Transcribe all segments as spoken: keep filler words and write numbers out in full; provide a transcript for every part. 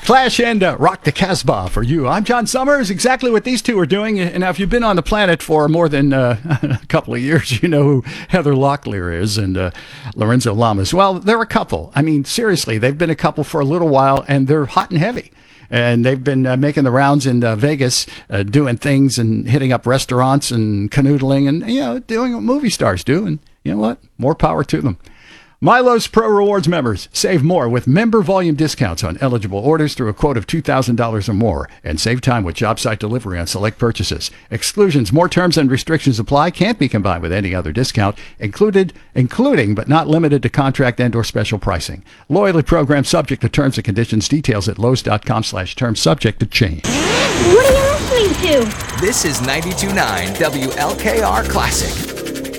Clash and uh, Rock the Casbah for you. I'm John Summers. Exactly what these two are doing. And now, if you've been on the planet for more than uh, a couple of years, you know who Heather Locklear is and uh, Lorenzo Lamas. Well, they're a couple. I mean, seriously, they've been a couple for a little while, and they're hot and heavy. And they've been uh, making the rounds in uh, Vegas, uh, doing things and hitting up restaurants and canoodling and, you know, doing what movie stars do. And you know what? More power to them. Milo's Pro Rewards members save more with member volume discounts on eligible orders through a quote of two thousand dollars or more, and save time with job site delivery on select purchases. Exclusions, more terms and restrictions apply. Can't be combined with any other discount, included, including but not limited to contract and or special pricing. Loyalty program subject to terms and conditions. Details at Lowe's.com slash terms subject to change. What are you listening to? This is ninety-two point nine W L K R Classic.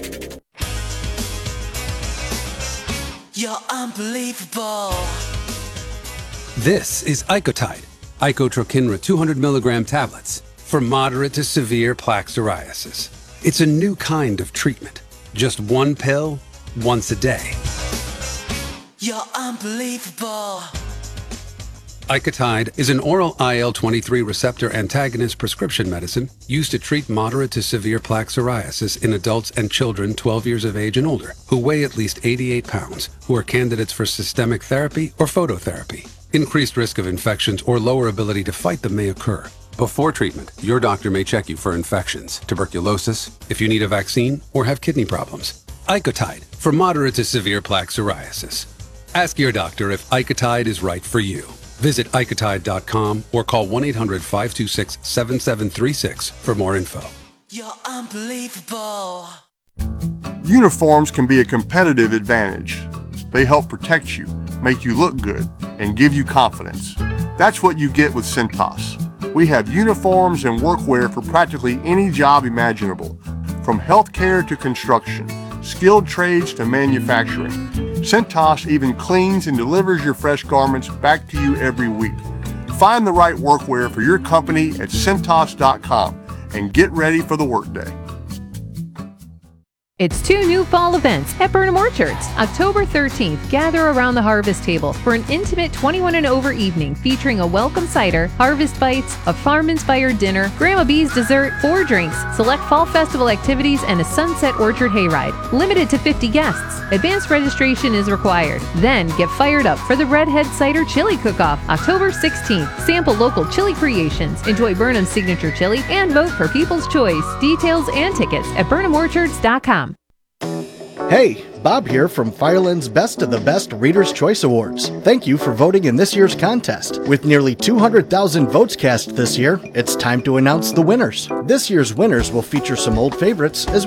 You're unbelievable. This is Icotide, Icotrokinra two hundred milligram tablets for moderate to severe plaque psoriasis. It's a new kind of treatment. Just one pill, once a day. You're unbelievable. Icotide is an oral I L twenty-three receptor antagonist prescription medicine used to treat moderate to severe plaque psoriasis in adults and children twelve years of age and older who weigh at least eighty-eight pounds, who are candidates for systemic therapy or phototherapy. Increased risk of infections or lower ability to fight them may occur. Before treatment, your doctor may check you for infections, tuberculosis, if you need a vaccine, or have kidney problems. Icotide for moderate to severe plaque psoriasis. Ask your doctor if Icotide is right for you. Visit Icotide dot com or call one eight hundred five two six seven seven three six for more info. You're unbelievable. Uniforms can be a competitive advantage. They help protect you, make you look good, and give you confidence. That's what you get with Cintas. We have uniforms and workwear for practically any job imaginable, from healthcare to construction, skilled trades to manufacturing. Cintas even cleans and delivers your fresh garments back to you every week. Find the right workwear for your company at Cintas dot com and get ready for the workday. It's two new fall events at Burnham Orchards. October thirteenth, gather around the Harvest Table for an intimate twenty-one and over evening featuring a welcome cider, harvest bites, a farm-inspired dinner, Grandma B's dessert, four drinks, select fall festival activities, and a Sunset Orchard hayride. Limited to fifty guests. Advanced registration is required. Then get fired up for the Redhead Cider Chili Cook-Off, October sixteenth. Sample local chili creations, enjoy Burnham's signature chili, and vote for People's Choice. Details and tickets at Burnham Orchards dot com. Hey, Bob here from Fireland's Best of the Best Reader's Choice Awards. Thank you for voting in this year's contest. With nearly two hundred thousand votes cast this year, it's time to announce the winners. This year's winners will feature some old favorites as